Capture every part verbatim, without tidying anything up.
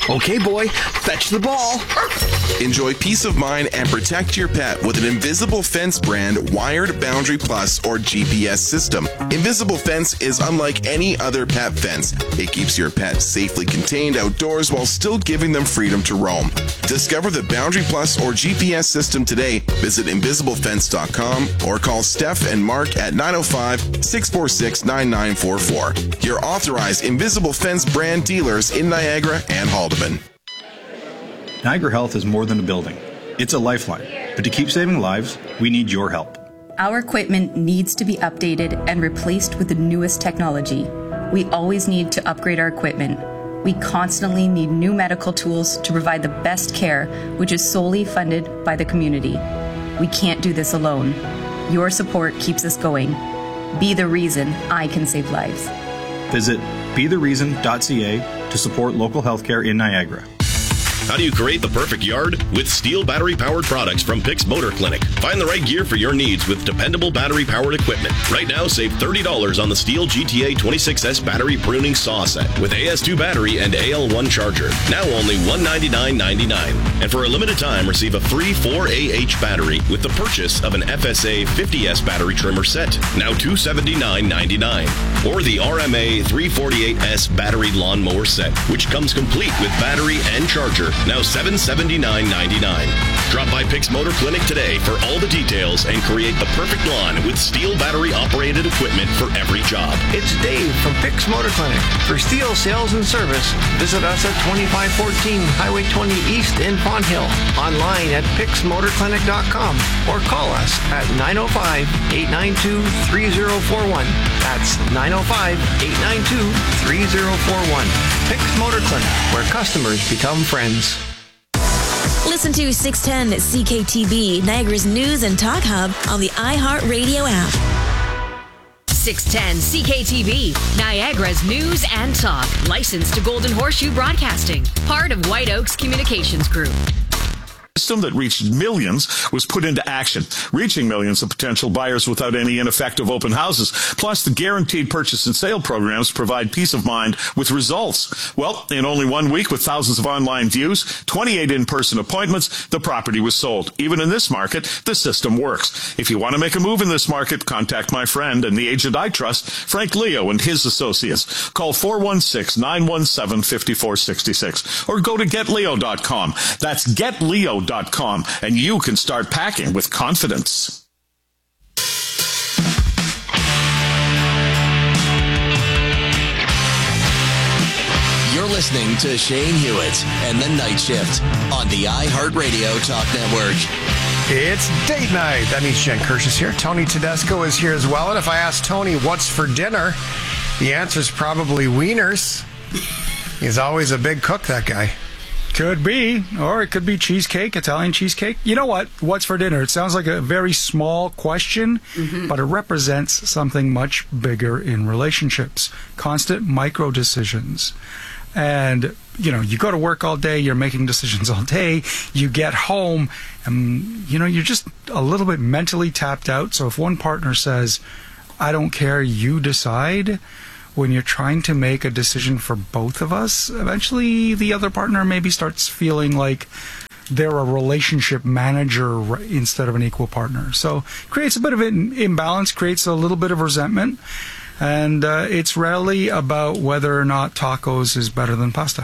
Okay, boy, fetch the ball. Enjoy peace of mind and protect your pet with an Invisible Fence brand wired Boundary Plus or G P S system. Invisible Fence is unlike any other pet fence. It keeps your pet safely contained outdoors while still giving them freedom to roam. Discover the Boundary Plus or G P S system today. Visit invisible fence dot com or call Steph and Mark at nine oh five, six four six, nine nine four four. Your authorized Invisible Fence brand dealers in Niagara and Haldeman. Niagara Health is more than a building. It's a lifeline. But to keep saving lives, we need your help. Our equipment needs to be updated and replaced with the newest technology. We always need to upgrade our equipment. We constantly need new medical tools to provide the best care, which is solely funded by the community. We can't do this alone. Your support keeps us going. Be the reason I can save lives. Visit be the reason dot c a to support local healthcare in Niagara. How do you create the perfect yard? With Steel battery-powered products from Pix Motor Clinic. Find the right gear for your needs with dependable battery-powered equipment. Right now, save thirty dollars on the Steel G T A twenty-six S battery pruning saw set with A S two battery and A L one charger. Now only one hundred ninety-nine dollars and ninety-nine cents. And for a limited time, receive a free four A H battery with the purchase of an F S A fifty S battery trimmer set. Now two hundred seventy-nine dollars and ninety-nine cents. Or the R M A three forty-eight S battery lawnmower set, which comes complete with battery and charger. Now seven hundred seventy-nine dollars and ninety-nine cents. Drop by Pix Motor Clinic today for all the details and create the perfect lawn with Steel battery-operated equipment for every job. It's Dave from Pix Motor Clinic. For Steel sales and service, visit us at twenty-five fourteen Highway twenty East in Pond Hill. Online at pix motor clinic dot com or call us at nine oh five, eight nine two, three oh four one. That's nine oh five, eight nine two, three oh four one. Pix Motor Clinic, where customers become friends. Listen to six ten C K T V, Niagara's news and talk hub on the iHeartRadio app. six ten C K T V, Niagara's news and talk. Licensed to Golden Horseshoe Broadcasting. Part of White Oaks Communications Group. System that reached millions was put into action, reaching millions of potential buyers without any ineffective open houses. Plus, the guaranteed purchase and sale programs provide peace of mind with results. Well, in only one week, with thousands of online views, twenty-eight in-person appointments, the property was sold. Even in this market, the system works. If you want to make a move in this market, contact my friend and the agent I trust, Frank Leo and his associates. Call four one six, nine one seven, five four six six or go to get leo dot com. That's get leo dot com, and you can start packing with confidence. You're listening to Shane Hewitt and the Night Shift on the iHeartRadio Talk Network. It's date night. That means Jen Kirsch is here. Tony Tedesco is here as well. And if I ask Tony what's for dinner, the answer is probably wieners. He's always a big cook, that guy. Could be, or it could be cheesecake, Italian cheesecake. You know what? What's for dinner? It sounds like a very small question, mm-hmm. but it represents something much bigger in relationships. Constant micro decisions. And, you know, you go to work all day, you're making decisions all day, you get home, and, you know, you're just a little bit mentally tapped out. So if one partner says, I don't care, you decide, when you're trying to make a decision for both of us, eventually the other partner maybe starts feeling like they're a relationship manager instead of an equal partner. So creates a bit of an imbalance, creates a little bit of resentment, and uh, it's rarely about whether or not tacos is better than pasta.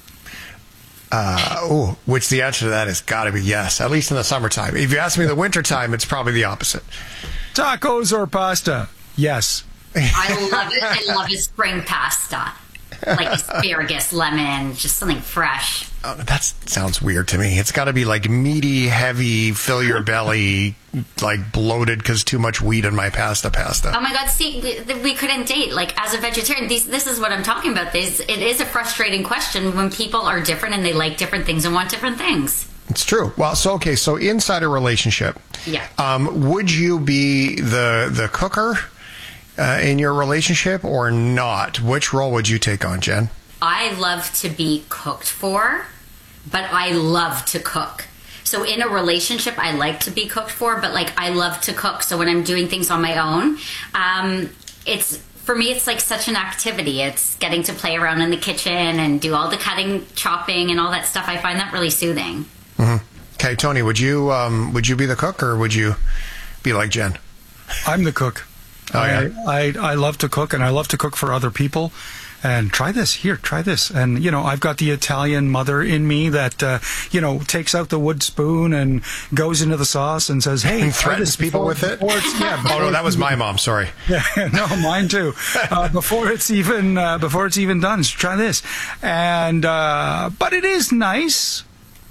Uh, oh, which the answer to that has got to be yes, at least in the summertime. If you ask me the wintertime, it's probably the opposite. Tacos or pasta? Yes. I love it. I love a spring pasta. Like asparagus, lemon, just something fresh. Oh, that sounds weird to me. It's got to be like meaty, heavy, fill your belly, like bloated because too much wheat in my pasta pasta. Oh my God, see, we, we couldn't date. Like, as a vegetarian, these, this is what I'm talking about. This, it is a frustrating question when people are different and they like different things and want different things. It's true. Well, so, okay, so inside a relationship, yeah. um, would you be the the cooker uh, in your relationship or not? Which role would you take on, Jen? I love to be cooked for, but I love to cook. So in a relationship, I like to be cooked for, but like I love to cook. So when I'm doing things on my own, um, it's for me, it's like such an activity. It's getting to play around in the kitchen and do all the cutting, chopping, and all that stuff. I find that really soothing. Mm-hmm. Okay, Tony, would you um, would you be the cook, or would you be like Jen? I'm the cook. Oh, yeah? I, I I love to cook, and I love to cook for other people. And try this, here, try this. And, you know, I've got the Italian mother in me that, uh, you know, takes out the wood spoon and goes into the sauce and says, hey. And threatens people before, with it? Yeah, oh, no, that was my mom, sorry. Yeah, no, mine too. Uh, before it's even uh, before it's even done, so try this. And, uh, but it is nice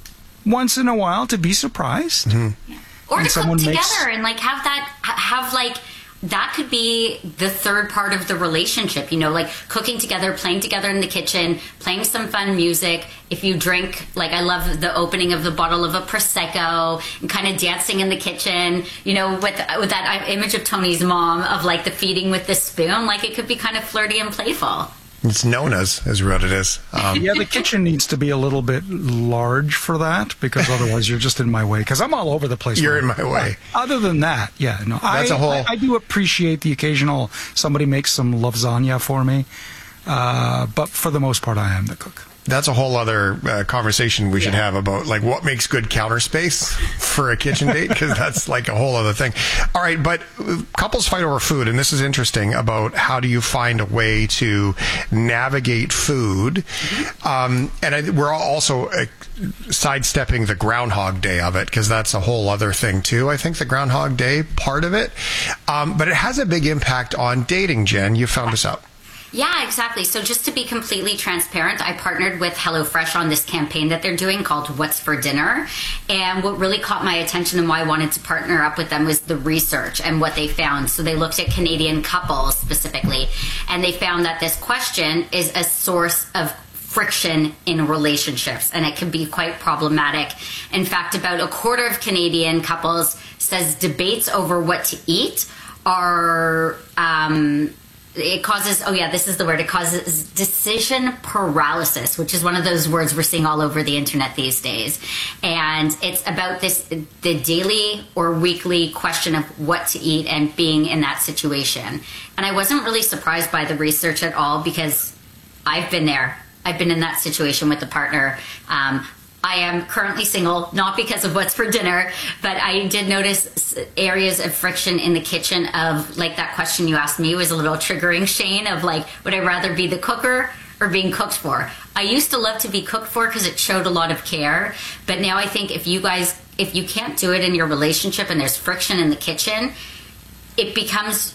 once in a while to be surprised. Mm-hmm. Or and to cook makes, together and, like, have that, have, like, that could be the third part of the relationship, you know, like cooking together, playing together in the kitchen, playing some fun music. If you drink, like I love the opening of the bottle of a Prosecco and kind of dancing in the kitchen, you know, with, with that image of Tony's mom of like the feeding with the spoon, like it could be kind of flirty and playful. It's known as, is what it is. Um, yeah, the kitchen needs to be a little bit large for that, because otherwise you're just in my way. Because I'm all over the place. You're in my way. Other than that, yeah, no. That's I, a whole. I, I do appreciate the occasional somebody makes some lasagna for me, uh, but for the most part, I am the cook. That's a whole other uh, conversation we should have about like what makes good counter space for a kitchen date, because that's like a whole other thing. All right, but couples fight over food, and this is interesting about how do you find a way to navigate food. Um, and I, we're also uh, sidestepping the Groundhog Day of it, because that's a whole other thing too. I think the Groundhog Day part of it, um, but it has a big impact on dating. Jen, you found this out. Yeah, exactly. So just to be completely transparent, I partnered with HelloFresh on this campaign that they're doing called What's for Dinner. And what really caught my attention and why I wanted to partner up with them was the research and what they found. So they looked at Canadian couples specifically, and they found that this question is a source of friction in relationships, and it can be quite problematic. In fact, about a quarter of Canadian couples says debates over what to eat are... Um, It causes, oh yeah, this is the word, it causes decision paralysis, which is one of those words we're seeing all over the internet these days. And it's about this, the daily or weekly question of what to eat and being in that situation. And I wasn't really surprised by the research at all, because I've been there. I've been in that situation with a partner. Um, I am currently single, not because of What's for Dinner, but I did notice areas of friction in the kitchen of, like, that question you asked me was a little triggering, Shane, of like, would I rather be the cooker or being cooked for? I used to love to be cooked for because it showed a lot of care, but now I think if you guys, if you can't do it in your relationship and there's friction in the kitchen, it becomes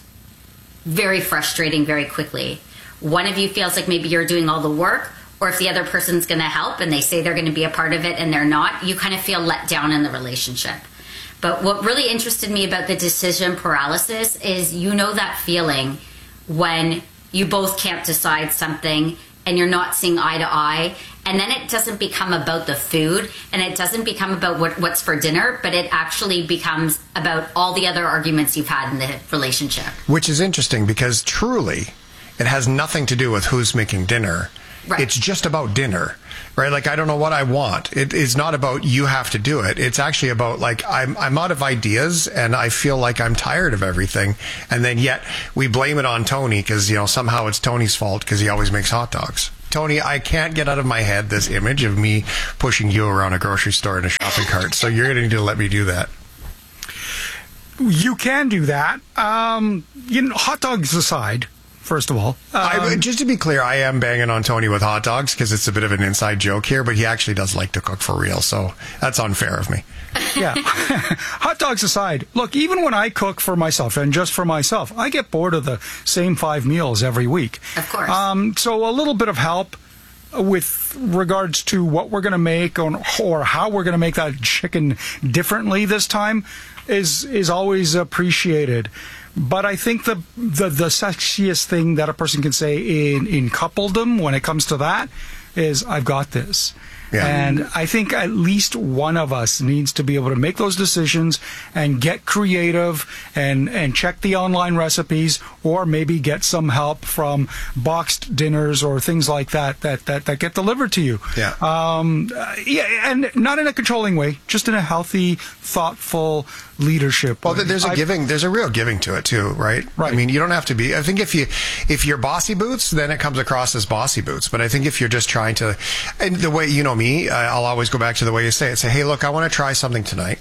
very frustrating very quickly. One of you feels like maybe you're doing all the work, or if the other person's going to help and they say they're going to be a part of it and they're not, you kind of feel let down in the relationship. But what really interested me about the decision paralysis is, you know, that feeling when you both can't decide something and you're not seeing eye to eye, and then it doesn't become about the food and it doesn't become about what, what's for dinner, but it actually becomes about all the other arguments you've had in the relationship. Which is interesting, because truly it has nothing to do with who's making dinner. Right. It's just about dinner, right? Like, I don't know what I want. It is not about you have to do it. It's actually about, like, I'm I'm out of ideas and I feel like I'm tired of everything. And then yet we blame it on Tony because, you know, somehow it's Tony's fault because he always makes hot dogs. Tony, I can't get out of my head this image of me pushing you around a grocery store in a shopping cart. So you're going to need to let me do that. You can do that. Um, you know, hot dogs aside. First of all, um, I, just to be clear, I am banging on Tony with hot dogs because it's a bit of an inside joke here, but he actually does like to cook for real, so that's unfair of me. Yeah. Hot dogs aside, look, even when I cook for myself and just for myself, I get bored of the same five meals every week. Of course. Um, so a little bit of help with regards to what we're going to make or, or how we're going to make that chicken differently this time is is always appreciated. But I think the, the the sexiest thing that a person can say in, in coupledom when it comes to that is, I've got this. Yeah. And I think at least one of us needs to be able to make those decisions and get creative and, and check the online recipes, or maybe get some help from boxed dinners or things like that that, that, that get delivered to you. Yeah. Um, yeah, and not in a controlling way, just in a healthy, thoughtful leadership Well, way. there's a I- giving, there's a real giving to it too, right? Right. I mean, you don't have to be. I think if you if you're bossy boots, then it comes across as bossy boots. But I think if you're just trying to, and the way you know me, I'll always go back to the way you say it. Say, hey, look, I want to try something tonight.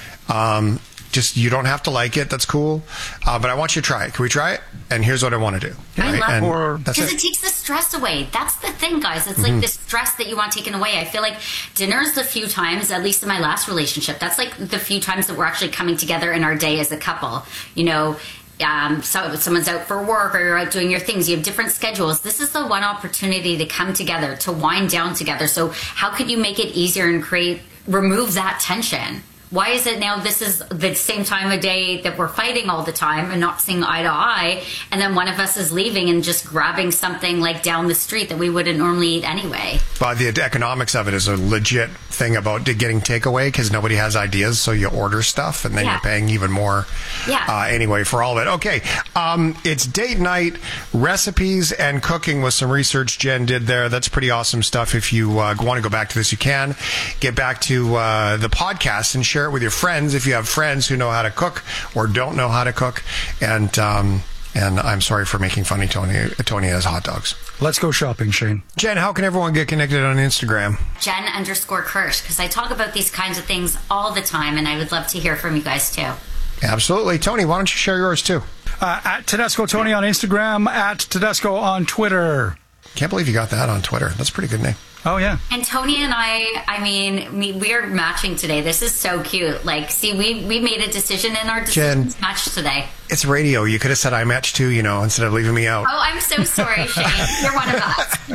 Um, just you don't have to like it. That's cool. Uh, but I want you to try it. Can we try it? And here's what I want to do. I Right? love And it. that's Because it. it takes the stress away. That's the thing, guys. It's Mhm. like the stress that you want taken away. I feel like dinner's the few times, at least in my last relationship, that's like the few times that we're actually coming together in our day as a couple. You know, um, so someone's out for work or you're out doing your things. You have different schedules. This is the one opportunity to come together, to wind down together. So how could you make it easier and create, remove that tension? Why is it now this is the same time of day that we're fighting all the time and not seeing eye to eye, and then one of us is leaving and just grabbing something like down the street that we wouldn't normally eat anyway? But the economics of it is a legit thing about getting takeaway because nobody has ideas, so you order stuff and then Yeah. you're paying even more. Yeah. Uh, anyway, for all of it. Okay, um, it's date night, recipes and cooking with some research Jen did there. That's pretty awesome stuff. If you uh, want to go back to this, you can get back to uh, the podcast and share it with your friends if you have friends who know how to cook or don't know how to cook. And um, and I'm sorry for making fun of Tony. Tony has hot dogs. Let's go shopping, Shane. Jen, how can everyone get connected on Instagram? Jen underscore Kirsch, because I talk about these kinds of things all the time, and I would love to hear from you guys too. Absolutely. Tony, why don't you share yours too? Uh, at Tedesco Tony on Instagram, at Tedesco on Twitter. Can't believe you got that on Twitter. That's a pretty good name. Oh, yeah. And Tony and I, I mean, we, we are matching today. This is so cute. Like, see, we, we made a decision and our decisions Jen. matched today. It's radio. You could have said I matched too, you know, instead of leaving me out. Oh, I'm so sorry, Shane. You're one of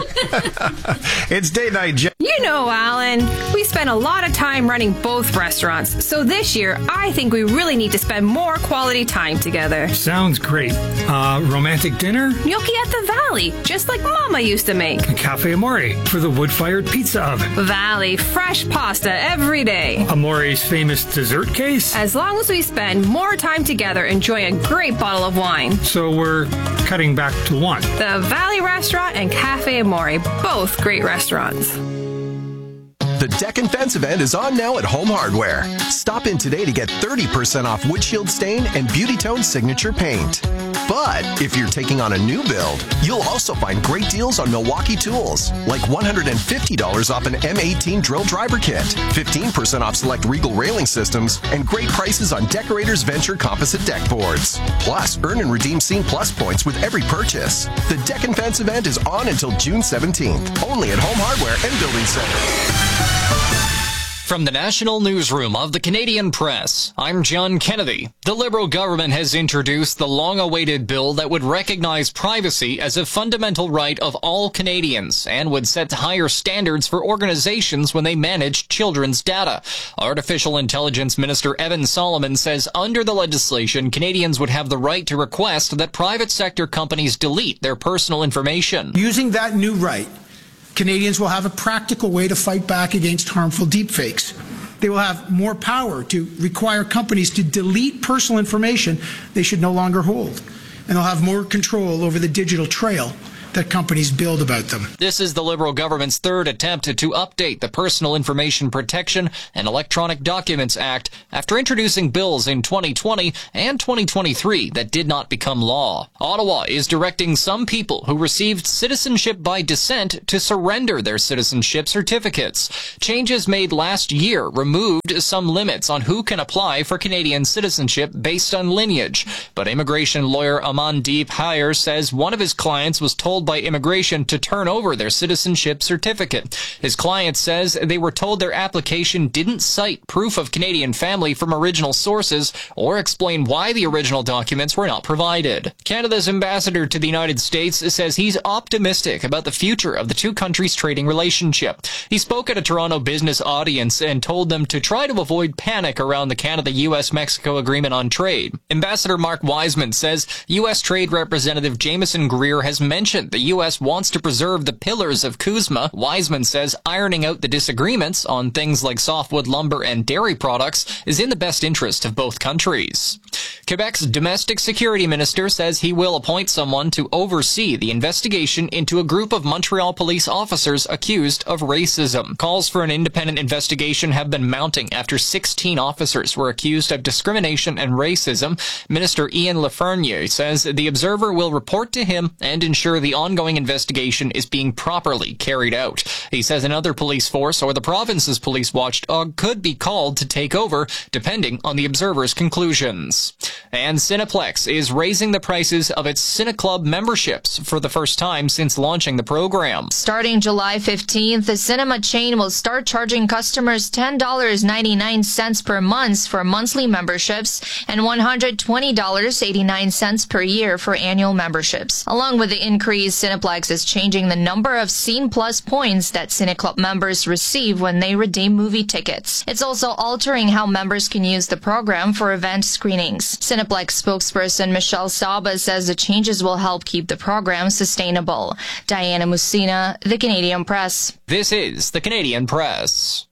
us. It's date night, Jen. You know, Alan, we spend a lot of time running both restaurants. So this year, I think we really need to spend more quality time together. Sounds great. Uh, romantic dinner? Gnocchi at the Valley, just like Mama used to make. Cafe Amore for the wood-fired pizza oven. Valley, fresh pasta every day. Amore's famous dessert case? As long as we spend more time together enjoying a great bottle of wine. So we're cutting back to one. The Valley Restaurant and Cafe Amore, both great restaurants. The Deck and Fence event is on now at Home Hardware. Stop in today to get thirty percent off windshield stain and Beauty Tone signature paint. But if you're taking on a new build, you'll also find great deals on Milwaukee tools, like one hundred fifty dollars off an M eighteen drill driver kit, fifteen percent off select Regal railing systems, and great prices on Decorators Venture composite deck boards. Plus, earn and redeem Scene Plus points with every purchase. The Deck and Fence event is on until June seventeenth, only at Home Hardware and Building Center. From the National Newsroom of the Canadian Press, I'm John Kennedy. The Liberal government has introduced the long-awaited bill that would recognize privacy as a fundamental right of all Canadians and would set higher standards for organizations when they manage children's data. Artificial Intelligence Minister Evan Solomon says under the legislation, Canadians would have the right to request that private sector companies delete their personal information. Using that new right, Canadians will have a practical way to fight back against harmful deepfakes. They will have more power to require companies to delete personal information they should no longer hold. And they'll have more control over the digital trail that companies build about them. This is the Liberal government's third attempt to update the Personal Information Protection and Electronic Documents Act after introducing bills in twenty twenty and twenty twenty-three that did not become law. Ottawa is directing some people who received citizenship by descent to surrender their citizenship certificates. Changes made last year removed some limits on who can apply for Canadian citizenship based on lineage, but immigration lawyer Amandeep Hire says one of his clients was told by immigration to turn over their citizenship certificate. His client says they were told their application didn't cite proof of Canadian family from original sources or explain why the original documents were not provided. Canada's ambassador to the United States says he's optimistic about the future of the two countries' trading relationship. He spoke at a Toronto business audience and told them to try to avoid panic around the Canada-U S Mexico agreement on trade. Ambassador Mark Wiseman says U S Trade Representative Jameson Greer has mentioned The U S wants to preserve the pillars of CUSMA. Wiseman says ironing out the disagreements on things like softwood lumber and dairy products is in the best interest of both countries. Quebec's domestic security minister says he will appoint someone to oversee the investigation into a group of Montreal police officers accused of racism. Calls for an independent investigation have been mounting after sixteen officers were accused of discrimination and racism. Minister Ian Lafreniere says the Observer will report to him and ensure the ongoing investigation is being properly carried out. He says another police force or the province's police watchdog could be called to take over, depending on the Observer's conclusions. And Cineplex is raising the prices of its CineClub memberships for the first time since launching the program. Starting July fifteenth, the cinema chain will start charging customers ten dollars and ninety-nine cents per month for monthly memberships and one hundred twenty dollars and eighty-nine cents per year for annual memberships. Along with the increase, Cineplex is changing the number of Scene Plus points that CineClub members receive when they redeem movie tickets. It's also altering how members can use the program for event screenings. Cineplex spokesperson Michelle Saba says the changes will help keep the program sustainable. Diana Musina, The Canadian Press. This is The Canadian Press.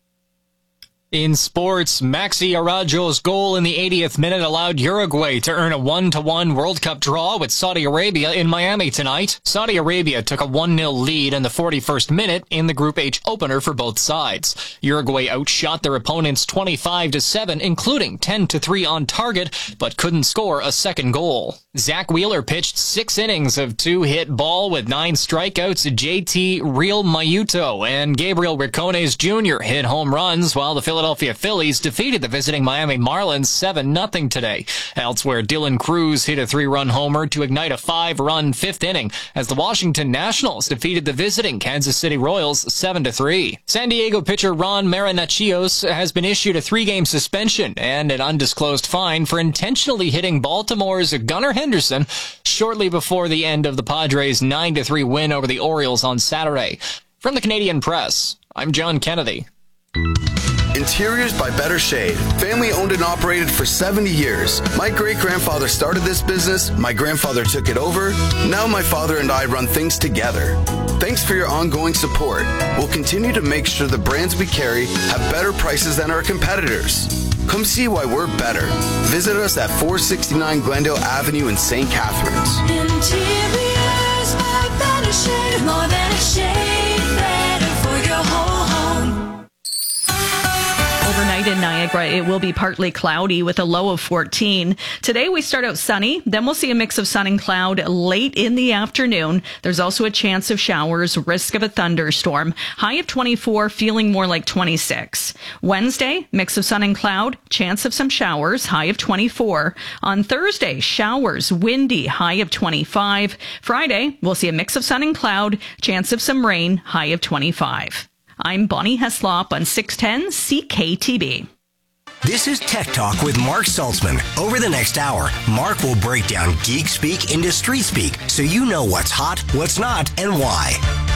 In sports, Maxi Araujo's goal in the eightieth minute allowed Uruguay to earn a one to one World Cup draw with Saudi Arabia in Miami tonight. Saudi Arabia took a one nil lead in the forty-first minute in the Group H opener for both sides. Uruguay outshot their opponents twenty-five to seven, including ten to three on target, but couldn't score a second goal. Zach Wheeler pitched six innings of two-hit ball with nine strikeouts. J T Real Mayuto and Gabriel Ricones Junior hit home runs, while the Philadelphia Phillies defeated the visiting Miami Marlins seven nothing today. Elsewhere, Dylan Cruz hit a three-run homer to ignite a five-run fifth inning as the Washington Nationals defeated the visiting Kansas City Royals seven to three. San Diego pitcher Ron Marinaccios has been issued a three-game suspension and an undisclosed fine for intentionally hitting Baltimore's Gunnar Henderson shortly before the end of the Padres' nine to three win over the Orioles on Saturday. From the Canadian Press, I'm John Kennedy. Interiors by Better Shade. Family owned and operated for seventy years. My great-grandfather started this business, my grandfather took it over, now my father and I run things together. Thanks for your ongoing support. We'll continue to make sure the brands we carry have better prices than our competitors. Come see why we're better. Visit us at four sixty-nine Glendale Avenue in Saint Catharines. Interiors by Better Shade. More than a shade, better for your whole home. Overnight in Niagara, it will be partly cloudy with a low of fourteen. Today we start out sunny, then we'll see a mix of sun and cloud late in the afternoon. There's also a chance of showers, risk of a thunderstorm. High of twenty-four, feeling more like twenty-six. Wednesday, mix of sun and cloud, chance of some showers, high of twenty-four. On Thursday, showers, windy, high of twenty-five. Friday, we'll see a mix of sun and cloud, chance of some rain, high of twenty-five. I'm Bonnie Heslop on six ten C K T B. This is Tech Talk with Mark Saltzman. Over the next hour, Mark will break down geek speak into street speak so you know what's hot, what's not, and why.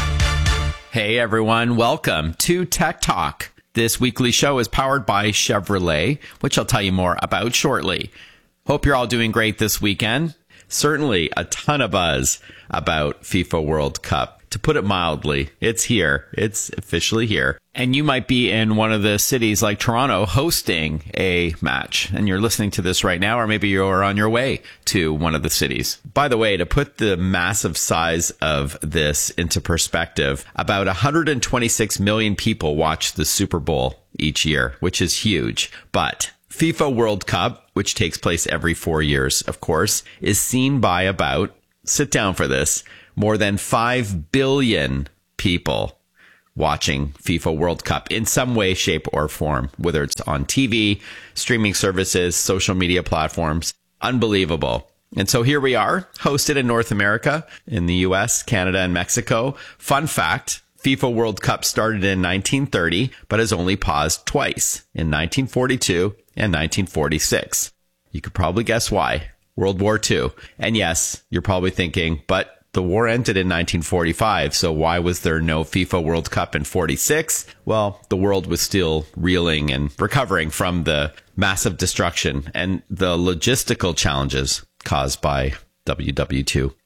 Hey everyone, welcome to Tech Talk. This weekly show is powered by Chevrolet, which I'll tell you more about shortly. Hope you're all doing great this weekend. Certainly a ton of buzz about FIFA World Cup. To put it mildly, it's here. It's officially here. And you might be in one of the cities like Toronto hosting a match. And you're listening to this right now, or maybe you're on your way to one of the cities. By the way, to put the massive size of this into perspective, about one hundred twenty-six million people watch the Super Bowl each year, which is huge. But FIFA World Cup, which takes place every four years, of course, is seen by about, sit down for this, more than five billion people watching FIFA World Cup in some way, shape, or form, whether it's on T V, streaming services, social media platforms. Unbelievable. And so here we are, hosted in North America, in the U S, Canada, and Mexico. Fun fact, FIFA World Cup started in nineteen thirty, but has only paused twice, in nineteen forty-two and nineteen forty-six. You could probably guess why. World War Two. And yes, you're probably thinking, but the war ended in nineteen forty-five, so why was there no FIFA World Cup in forty-six? Well, the world was still reeling and recovering from the massive destruction and the logistical challenges caused by W W two.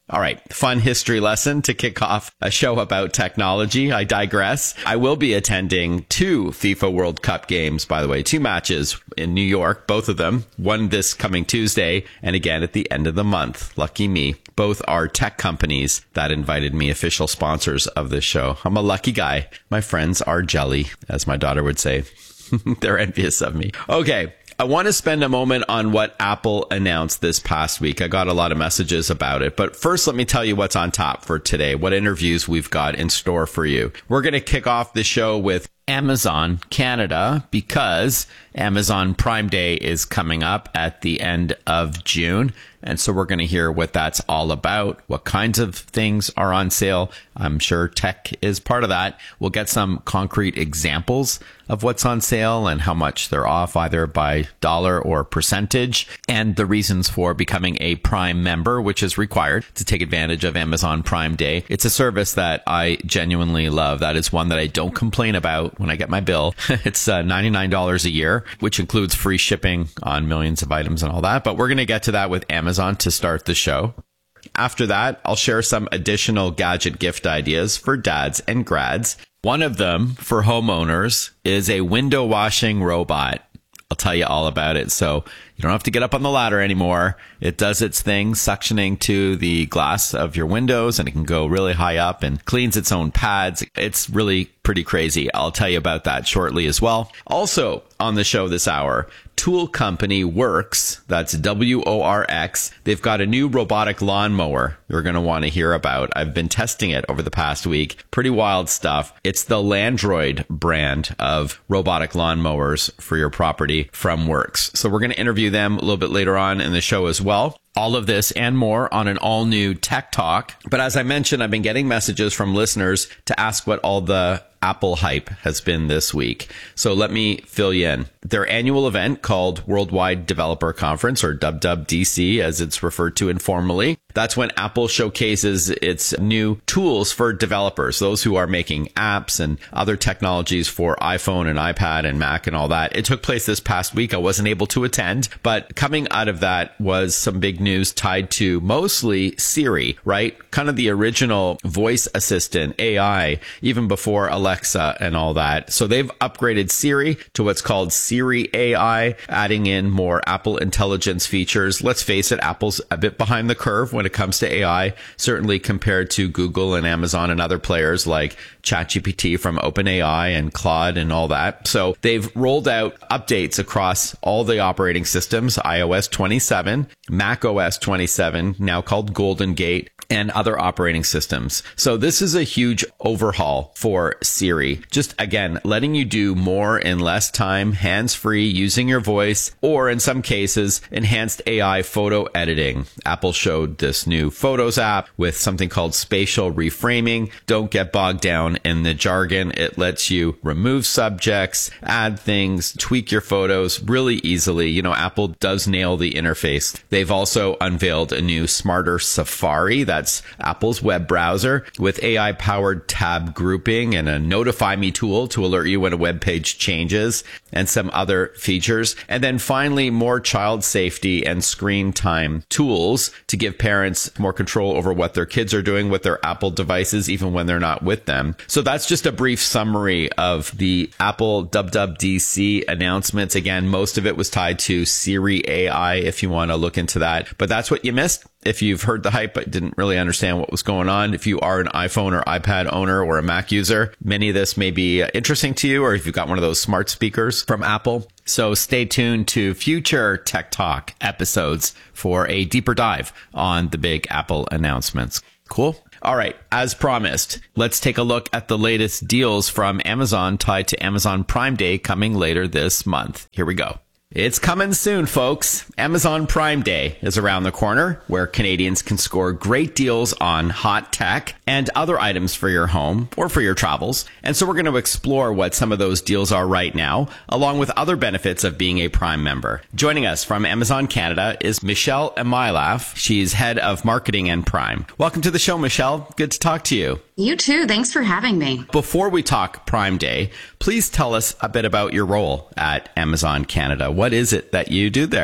All right, fun history lesson to kick off a show about technology. I digress. I will be attending two FIFA World Cup games, by the way, two matches in New York, both of them, one this coming Tuesday and again at the end of the month. Lucky me. Both are tech companies that invited me, official sponsors of this show. I'm a lucky guy. My friends are jelly, as my daughter would say. They're envious of me. Okay. I want to spend a moment on what Apple announced this past week. I got a lot of messages about it, but first let me tell you what's on top for today, what interviews we've got in store for you. We're going to kick off the show with Amazon Canada because Amazon Prime Day is coming up at the end of June. And so we're going to hear what that's all about, what kinds of things are on sale. I'm sure tech is part of that. We'll get some concrete examples of what's on sale and how much they're off, either by dollar or percentage, and the reasons for becoming a Prime member, which is required to take advantage of Amazon Prime Day. It's a service that I genuinely love. That is one that I don't complain about when I get my bill. It's uh, ninety-nine dollars a year, which includes free shipping on millions of items and all that. But we're going to get to that with Amazon to start the show. After that, I'll share some additional gadget gift ideas for dads and grads. One of them for homeowners is a window washing robot. I'll tell you all about it. So you don't have to get up on the ladder anymore. It does its thing, suctioning to the glass of your windows, and it can go really high up and cleans its own pads. It's really pretty crazy. I'll tell you about that shortly as well. Also on the show this hour, tool company Worx, that's W O R X. They've got a new robotic lawnmower you're going to want to hear about. I've been testing it over the past week. Pretty wild stuff. It's the Landroid brand of robotic lawnmowers for your property from Worx. So we're going to interview them a little bit later on in the show as well. All of this and more on an all-new Tech Talk. But as I mentioned, I've been getting messages from listeners to ask what all the Apple hype has been this week. So let me fill you in. Their annual event called Worldwide Developer Conference, or W W D C as it's referred to informally. That's when Apple showcases its new tools for developers, those who are making apps and other technologies for iPhone and iPad and Mac and all that. It took place this past week. I wasn't able to attend, but coming out of that was some big news tied to mostly Siri, right? Kind of the original voice assistant, A I, even before Alexa and all that. So they've upgraded Siri to what's called Siri A I, adding in more Apple Intelligence features. Let's face it, Apple's a bit behind the curve when it comes to A I, certainly compared to Google and Amazon and other players like ChatGPT from OpenAI and Claude and all that. So they've rolled out updates across all the operating systems, i O S twenty-seven, Mac O S twenty-seven, now called Golden Gate, and other operating systems. So this is a huge overhaul for Siri. Just, again, letting you do more in less time, hands-free, using your voice, or in some cases, enhanced A I photo editing. Apple showed this new Photos app with something called spatial reframing. Don't get bogged down in the jargon. It lets you remove subjects, add things, tweak your photos really easily. You know, Apple does nail the interface. They've also unveiled a new smarter Safari. That's Apple's web browser with A I-powered tab grouping and a Notify Me tool to alert you when a web page changes, and some other features. And then finally, more child safety and screen time tools to give parents more control over what their kids are doing with their Apple devices, even when they're not with them. So that's just a brief summary of the Apple W W D C announcements. Again, most of it was tied to Siri A I, if you want to look into that. But that's what you missed. If you've heard the hype but didn't really understand what was going on, if you are an iPhone or iPad owner or a Mac user, many of this may be interesting to you, or if you've got one of those smart speakers from Apple. So stay tuned to future Tech Talk episodes for a deeper dive on the big Apple announcements. Cool? All right, as promised, let's take a look at the latest deals from Amazon tied to Amazon Prime Day coming later this month. Here we go. It's coming soon, folks. Amazon Prime Day is around the corner, where Canadians can score great deals on hot tech and other items for your home or for your travels. And so we're going to explore what some of those deals are right now, along with other benefits of being a Prime member. Joining us from Amazon Canada is Michelle Emailaf. She's head of marketing and Prime. Welcome to the show, Michelle. Good to talk to you. You too. Thanks for having me. Before we talk Prime Day, please tell us a bit about your role at Amazon Canada. What is it that you do there?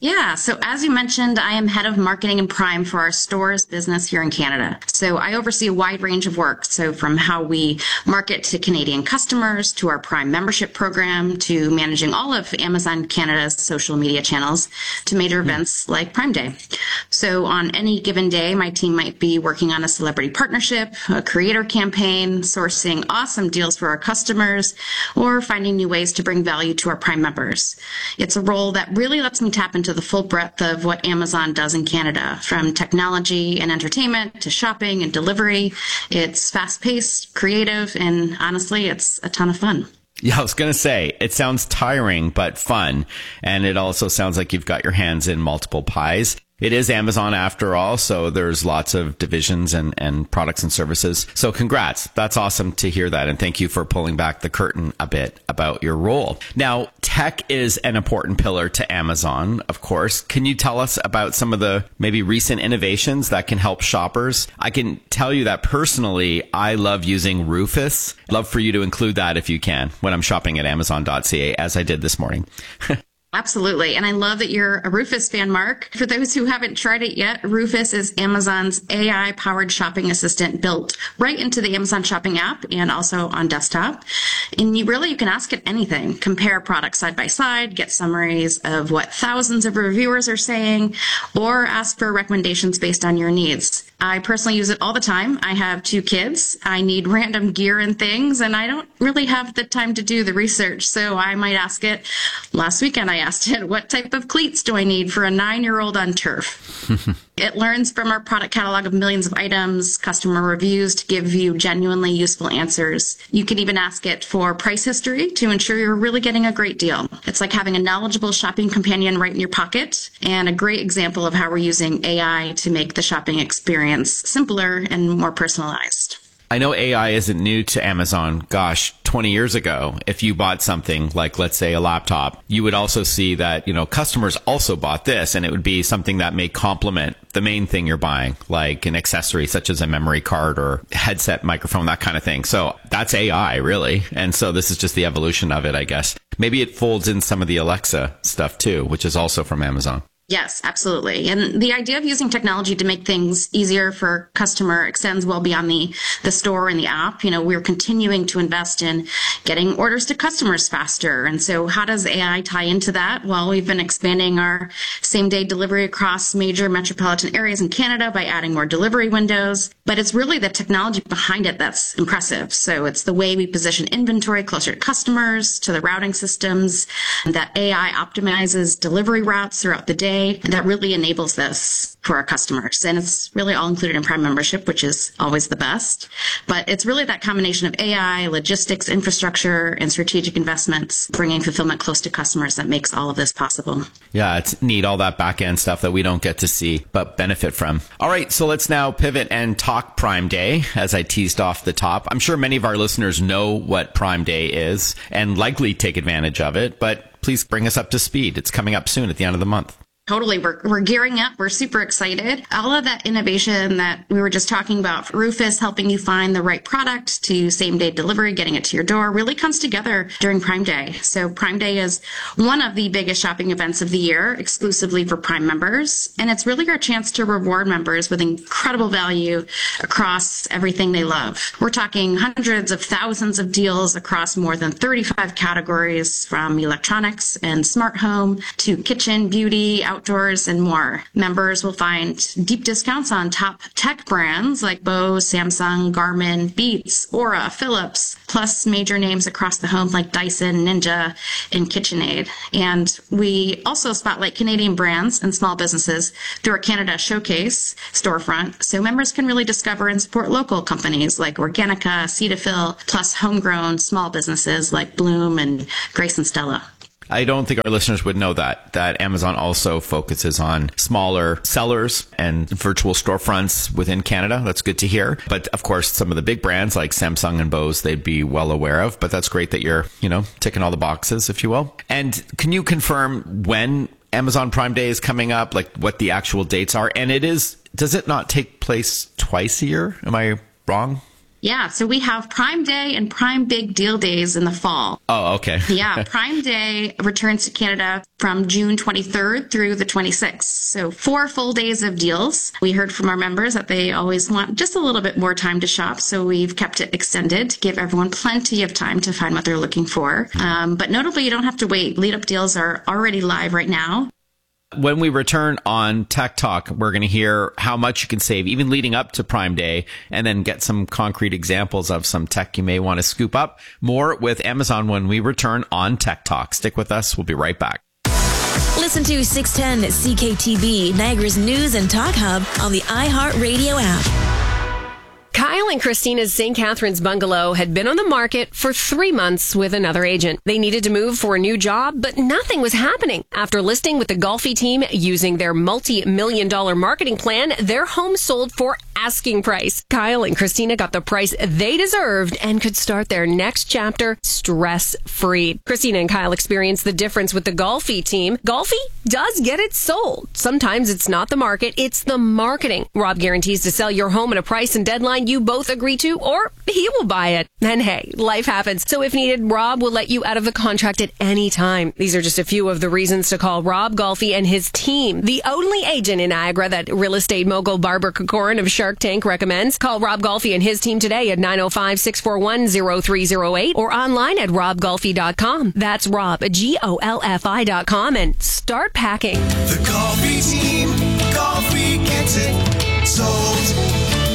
Yeah, so as you mentioned, I am head of marketing and Prime for our stores business here in Canada. So I oversee a wide range of work. So from how we market to Canadian customers, to our Prime membership program, to managing all of Amazon Canada's social media channels, to major events like Prime Day. So on any given day, my team might be working on a celebrity partnership, a creator campaign, sourcing awesome deals for our customers, or finding new ways to bring value to our Prime members. It's a role that really lets me tap into the full breadth of what Amazon does in Canada, from technology and entertainment to shopping and delivery. It's fast-paced, creative, and honestly, it's a ton of fun. Yeah, I was going to say, it sounds tiring, but fun. And it also sounds like you've got your hands in multiple pies. It is Amazon after all, so there's lots of divisions and, and products and services. So congrats. That's awesome to hear that. And thank you for pulling back the curtain a bit about your role. Now, tech is an important pillar to Amazon, of course. Can you tell us about some of the maybe recent innovations that can help shoppers? I can tell you that personally, I love using Rufus. I'd love for you to include that if you can when I'm shopping at amazon dot c a, as I did this morning. Absolutely. And I love that you're a Rufus fan, Mark. For those who haven't tried it yet, Rufus is Amazon's A I-powered shopping assistant built right into the Amazon Shopping app and also on desktop. And you really, you can ask it anything. Compare products side by side, get summaries of what thousands of reviewers are saying, or ask for recommendations based on your needs. I personally use it all the time. I have two kids. I need random gear and things, and I don't really have the time to do the research. So I might ask it. Last weekend, I asked it, what type of cleats do I need for a nine-year-old on turf? It learns from our product catalog of millions of items, customer reviews to give you genuinely useful answers. You can even ask it for price history to ensure you're really getting a great deal. It's like having a knowledgeable shopping companion right in your pocket, and a great example of how we're using A I to make the shopping experience simpler and more personalized. I know A I isn't new to Amazon. Gosh, twenty years ago, if you bought something like, let's say, a laptop, you would also see that, you know, customers also bought this, and it would be something that may complement the main thing you're buying, like an accessory such as a memory card or headset, microphone, that kind of thing. So that's A I, really. And so this is just the evolution of it, I guess. Maybe it folds in some of the Alexa stuff too, which is also from Amazon. Yes, absolutely. And the idea of using technology to make things easier for customer extends well beyond the, the store and the app. You know, we're continuing to invest in getting orders to customers faster. And so how does A I tie into that? Well, we've been expanding our same day delivery across major metropolitan areas in Canada by adding more delivery windows. But it's really the technology behind it that's impressive. So it's the way we position inventory closer to customers, to the routing systems, that A I optimizes delivery routes throughout the day. And that really enables this for our customers. And it's really all included in Prime membership, which is always the best. But it's really that combination of A I, logistics, infrastructure, and strategic investments, bringing fulfillment close to customers that makes all of this possible. Yeah, it's neat, all that back end stuff that we don't get to see, but benefit from. All right, so let's now pivot and talk Prime Day, as I teased off the top. I'm sure many of our listeners know what Prime Day is and likely take advantage of it, but please bring us up to speed. It's coming up soon at the end of the month. Totally. We're, we're gearing up. We're super excited. All of that innovation that we were just talking about, Rufus helping you find the right product to same day delivery, getting it to your door, really comes together during Prime Day. So Prime Day is one of the biggest shopping events of the year, exclusively for Prime members. And it's really our chance to reward members with incredible value across everything they love. We're talking hundreds of thousands of deals across more than thirty-five categories, from electronics and smart home to kitchen, beauty, outdoors, and more. Members will find deep discounts on top tech brands like Bose, Samsung, Garmin, Beats, Aura, Philips, plus major names across the home like Dyson, Ninja, and KitchenAid. And we also spotlight Canadian brands and small businesses through our Canada Showcase storefront, so members can really discover and support local companies like Organica, Cetaphil, plus homegrown small businesses like Bloom and Grace and Stella. I don't think our listeners would know that, that Amazon also focuses on smaller sellers and virtual storefronts within Canada. That's good to hear. But of course, some of the big brands like Samsung and Bose, they'd be well aware of. But that's great that you're, you know, ticking all the boxes, if you will. And can you confirm when Amazon Prime Day is coming up, like what the actual dates are? And it is, does it not take place twice a year? Am I wrong? Yeah, so we have Prime Day and Prime Big Deal Days in the fall. Oh, okay. Yeah, Prime Day returns to Canada from June twenty-third through the twenty-sixth. So four full days of deals. We heard from our members that they always want just a little bit more time to shop, so we've kept it extended to give everyone plenty of time to find what they're looking for. Um, but notably, you don't have to wait. Lead-up deals are already live right now. When we return on Tech Talk, we're going to hear how much you can save, even leading up to Prime Day, and then get some concrete examples of some tech you may want to scoop up. More with Amazon when we return on Tech Talk. Stick with us. We'll be right back. Listen to six ten C K T B, Niagara's News and Talk Hub on the iHeartRadio app. Kyle and Christina's Saint Catharines bungalow had been on the market for three months with another agent. They needed to move for a new job, but nothing was happening. After listing with the Golfi team using their multi-million dollar marketing plan, their home sold for asking price. Kyle and Christina got the price they deserved and could start their next chapter stress-free. Christina and Kyle experienced the difference with the Golfi team. Golfi does get it sold. Sometimes it's not the market, it's the marketing. Rob guarantees to sell your home at a price and deadline you both agree to, or he will buy it. And hey, life happens. So if needed, Rob will let you out of the contract at any time. These are just a few of the reasons to call Rob Golfi and his team, the only agent in Niagara that real estate mogul Barbara Kokorin of Shark Tank recommends. Call Rob Golfi and his team today at nine oh five, six four one, oh three oh eight or online at rob golfi dot com. That's Rob, G O L F I dot com, and start packing. The Golfi team, Golfi gets it sold.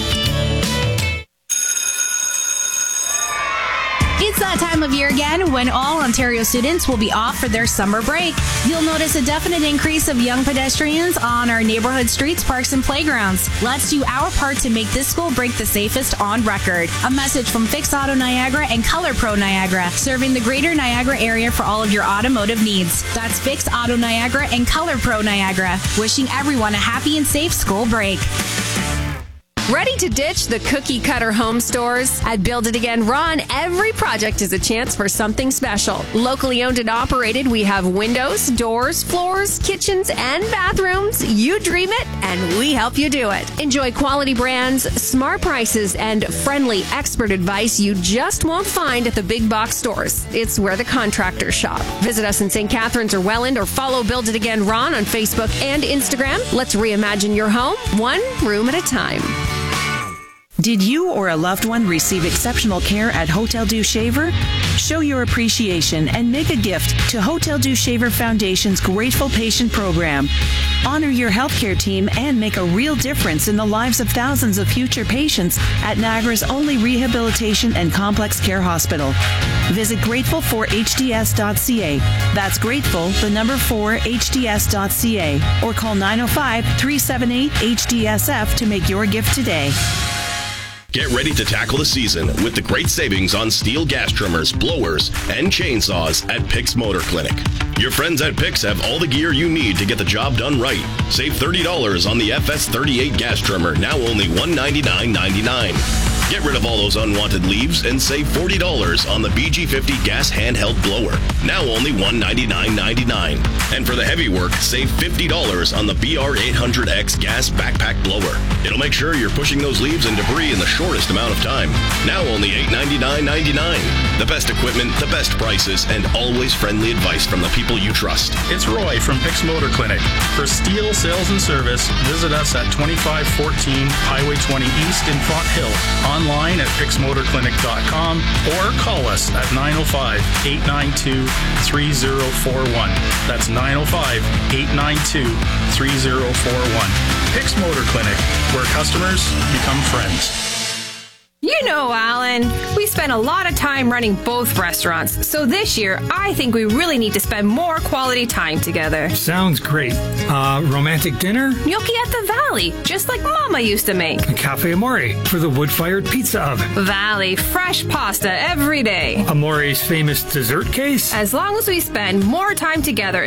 It's that time of year again when all Ontario students will be off for their summer break. You'll notice a definite increase of young pedestrians on our neighborhood streets, parks, and playgrounds. Let's do our part to make this school break the safest on record. A message from Fix Auto Niagara and Color Pro Niagara, serving the greater Niagara area for all of your automotive needs. That's Fix Auto Niagara and Color Pro Niagara, wishing everyone a happy and safe school break. Ready to ditch the cookie cutter home stores? At Build It Again Ron, every project is a chance for something special. Locally owned and operated, we have windows, doors, floors, kitchens, and bathrooms. You dream it, and we help you do it. Enjoy quality brands, smart prices, and friendly expert advice you just won't find at the big box stores. It's where the contractors shop. Visit us in Saint Catharines or Welland, or follow Build It Again Ron on Facebook and Instagram. Let's reimagine your home, one room at a time. Did you or a loved one receive exceptional care at Hotel Dieu Shaver? Show your appreciation and make a gift to Hotel Dieu Shaver Foundation's Grateful Patient Program. Honor your healthcare team and make a real difference in the lives of thousands of future patients at Niagara's only rehabilitation and complex care hospital. Visit grateful for h d s dot c a. That's grateful, the number four, h d s dot c a. Or call nine oh five, three seven eight, H D S F to make your gift today. Get ready to tackle the season with the great savings on steel gas trimmers, blowers, and chainsaws at Pix Motor Clinic. Your friends at Pix have all the gear you need to get the job done right. Save thirty dollars on the F S thirty-eight gas trimmer, now only one hundred ninety-nine dollars and ninety-nine cents. Get rid of all those unwanted leaves and save forty dollars on the B G fifty gas handheld blower, now only one hundred ninety-nine dollars and ninety-nine cents. And for the heavy work, save fifty dollars on the B R eight hundred X gas backpack blower. It'll make sure you're pushing those leaves and debris in the shortest amount of time, now only eight hundred ninety-nine dollars and ninety-nine cents. The best equipment, the best prices, and always friendly advice from the people you trust. It's Roy from Pix Motor Clinic. For steel sales and service, visit us at twenty-five fourteen Highway twenty East in Font Hill. Online at pix motor clinic dot com or call us at nine oh five, eight nine two, three oh four one. That's nine oh five, eight nine two, three oh four one. Pix Motor Clinic, where customers become friends. You know, Alan, we spend a lot of time running both restaurants, so this year I think we really need to spend more quality time together. Sounds great. Uh, romantic dinner? Gnocchi at the Valley, just like Mama used to make. Cafe Amore for the wood-fired pizza oven. Valley, fresh pasta every day. Amore's famous dessert case? As long as we spend more time together